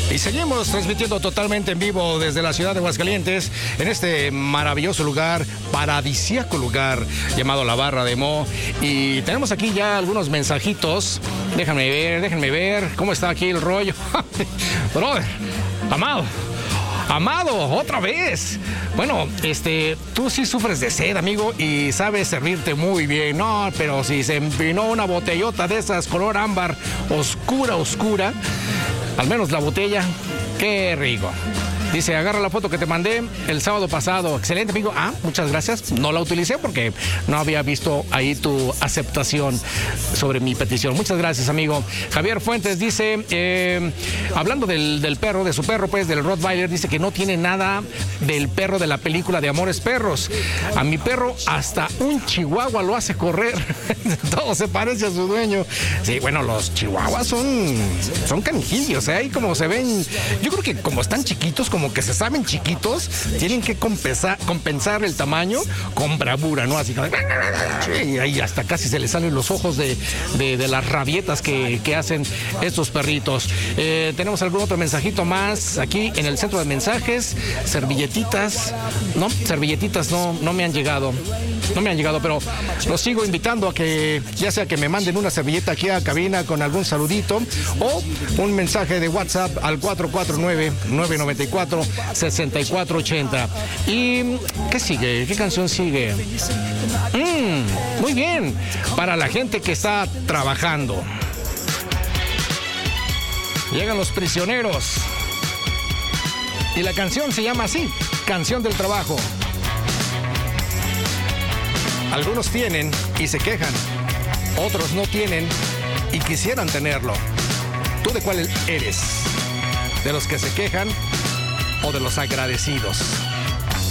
Y seguimos transmitiendo totalmente en vivo desde la ciudad de Aguascalientes, en este maravilloso lugar, paradisíaco lugar llamado La Barra de Mo. Y tenemos aquí ya algunos mensajitos. Déjenme ver cómo está aquí el rollo. Brother, Amado, otra vez. Bueno, tú sí sufres de sed, amigo, y sabes servirte muy bien. No, pero si se empinó una botellota de esas color ámbar, oscura, al menos la botella, qué rico. Dice, agarra la foto que te mandé el sábado pasado. Excelente, amigo. Muchas gracias. No la utilicé porque no había visto ahí tu aceptación sobre mi petición. Muchas gracias, amigo. Javier Fuentes dice, hablando del perro, de su perro, pues, del Rottweiler, dice que no tiene nada del perro de la película de Amores Perros. A mi perro hasta un chihuahua lo hace correr. Todo se parece a su dueño. Sí, bueno, los chihuahuas son canijillos, ¿eh? Ahí como se ven, yo creo que como están chiquitos, como que se saben chiquitos, tienen que compensar el tamaño con bravura, ¿no? Así que y ahí hasta casi se les salen los ojos de las rabietas que hacen estos perritos. Tenemos algún otro mensajito más aquí en el centro de mensajes. Servilletitas no me han llegado. No me han llegado, pero los sigo invitando a que ya sea que me manden una servilleta aquí a cabina con algún saludito o un mensaje de WhatsApp al 449-994-6480. ¿Y qué sigue? ¿Qué canción sigue? Muy bien, para la gente que está trabajando. Llegan Los Prisioneros y la canción se llama así, Canción del Trabajo. Algunos tienen y se quejan, otros no tienen y quisieran tenerlo. ¿Tú de cuál eres? ¿De los que se quejan o de los agradecidos?